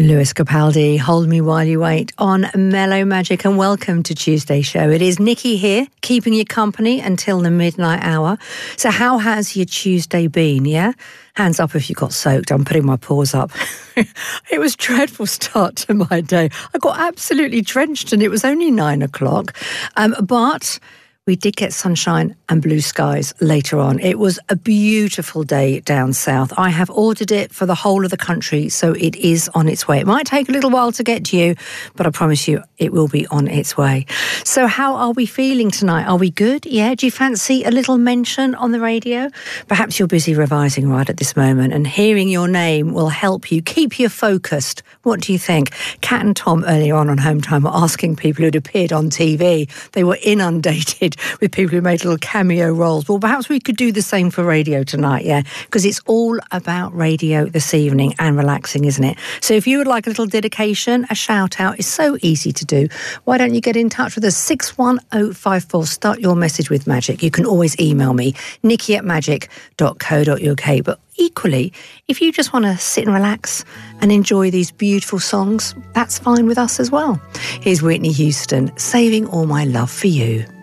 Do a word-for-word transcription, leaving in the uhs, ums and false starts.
Lewis Capaldi, Hold Me While You Wait on Mellow Magic, and welcome to Tuesday Show. It is Nikki here, keeping you company until the midnight hour. So how has your Tuesday been, yeah? Hands up if you got soaked. I'm putting my paws up. It was a dreadful start to my day. I got absolutely drenched and it was only nine o'clock. Um, but we did get sunshine and blue skies later on. It was a beautiful day down south. I have ordered it for the whole of the country, so it is on its way. It might take a little while to get to you, but I promise you it will be on its way. So how are we feeling tonight? Are we good? Yeah? Do you fancy a little mention on the radio? Perhaps you're busy revising right at this moment, and hearing your name will help you keep you focused. What do you think? Kat and Tom earlier on on Home Time were asking people who'd appeared on T V. They were inundated with people who made little cameo roles. Well, perhaps we could do the same for radio tonight, yeah? Because it's all about radio this evening and relaxing, isn't it? So if you would like a little dedication, a shout-out, it's so easy to do. Why don't you get in touch with us? six one oh five four. Start your message with Magic. You can always email me, nikki at magic dot co dot uk. But equally, if you just want to sit and relax and enjoy these beautiful songs, that's fine with us as well. Here's Whitney Houston, Saving All My Love for You.